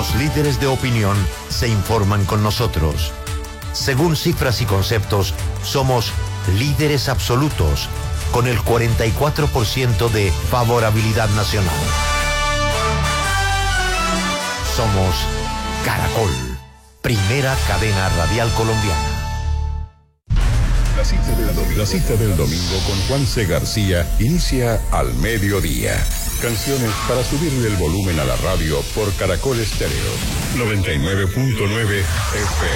Los líderes de opinión se informan con nosotros. Según cifras y conceptos, somos líderes absolutos, con el 44% de favorabilidad nacional. Somos Caracol, primera cadena radial colombiana. La cita del domingo con Juanse García inicia al mediodía. Canciones para subirle el volumen a la radio por Caracol Estéreo 99.9 FM.